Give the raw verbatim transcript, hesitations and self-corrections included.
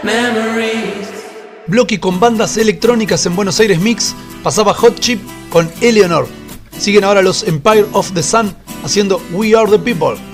Bloque con bandas electrónicas en Buenos Aires Mix pasaba Hot Chip con Eleanor. Siguen ahora los Empire of the Sun haciendo We Are the People.